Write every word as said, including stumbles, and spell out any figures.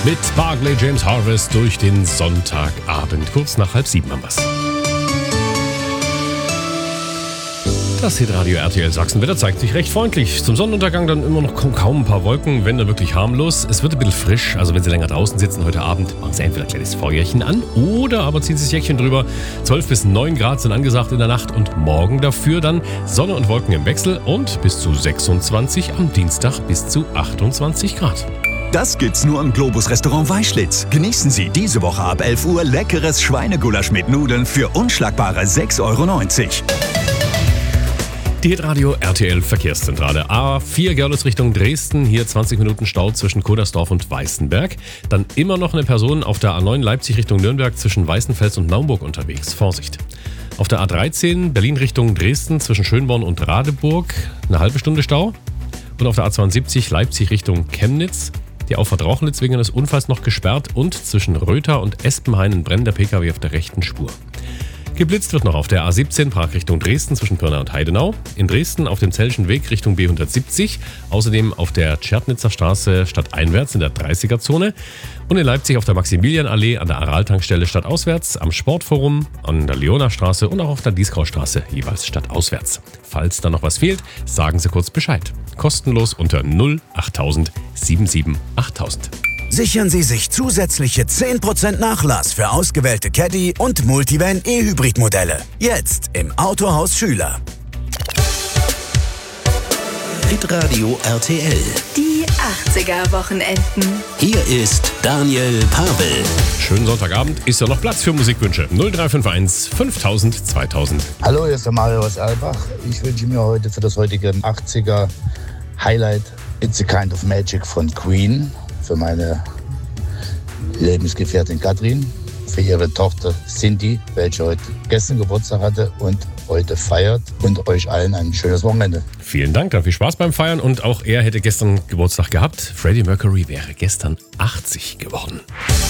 Mit Barclay James Harvest durch den Sonntagabend. Kurz nach halb sieben haben wir's. Das Hitradio R T L Sachsenwetter zeigt sich recht freundlich. Zum Sonnenuntergang dann immer noch kaum ein paar Wolken, wenn dann wirklich harmlos. Es wird ein bisschen frisch, also wenn Sie länger draußen sitzen heute Abend, machen Sie entweder ein kleines Feuerchen an oder aber ziehen Sie das Jäckchen drüber. zwölf bis neun Grad sind angesagt in der Nacht und morgen dafür dann Sonne und Wolken im Wechsel und bis zu sechsundzwanzig, am Dienstag bis zu achtundzwanzig Grad. Das gibt's nur im Globus Restaurant Weischlitz. Genießen Sie diese Woche ab elf Uhr leckeres Schweinegulasch mit Nudeln für unschlagbare sechs Euro neunzig. Die Hitradio R T L Verkehrszentrale. A vier Görlitz Richtung Dresden. Hier zwanzig Minuten Stau zwischen Kodersdorf und Weißenberg. Dann immer noch eine Person auf der A neun Leipzig Richtung Nürnberg zwischen Weißenfels und Naumburg unterwegs. Vorsicht. Auf der A dreizehn Berlin Richtung Dresden zwischen Schönborn und Radeburg eine halbe Stunde Stau. Und auf der A zweiundsiebzig Leipzig Richtung Chemnitz. Die Auffahrt Rauchlitz wegen eines Unfalls noch gesperrt und zwischen Röther und Espenhain brennt der Pkw auf der rechten Spur. Geblitzt wird noch auf der A siebzehn Prag Richtung Dresden zwischen Pirna und Heidenau. In Dresden auf dem Zellschen Weg Richtung B hundertsiebzig. Außerdem auf der Tschernitzer Straße stadteinwärts in der dreißiger-Zone. Und in Leipzig auf der Maximilianallee an der Aral-Tankstelle stadtauswärts, am Sportforum, an der Leonastraße und auch auf der Dieskaustraße jeweils stadtauswärts. Falls da noch was fehlt, sagen Sie kurz Bescheid. Kostenlos unter null achttausend siebenundsiebzig achttausend. Sichern Sie sich zusätzliche zehn Prozent Nachlass für ausgewählte Caddy und Multivan E-Hybrid-Modelle. Jetzt im Autohaus Schüler. Hitradio R T L. Die achtziger-Wochenenden. Hier ist Daniel Pavel. Schönen Sonntagabend. Ist ja noch Platz für Musikwünsche. null drei fünf eins fünftausend zweitausend. Hallo, hier ist der Mario aus Erlbach. Ich wünsche mir heute für das heutige achtziger Highlight It's a Kind of Magic von Queen. Für meine Lebensgefährtin Katrin, für ihre Tochter Cindy, welche heute gestern Geburtstag hatte und heute feiert, und euch allen ein schönes Wochenende. Vielen Dank, dann viel Spaß beim Feiern, und auch er hätte gestern Geburtstag gehabt. Freddie Mercury wäre gestern achtzig geworden.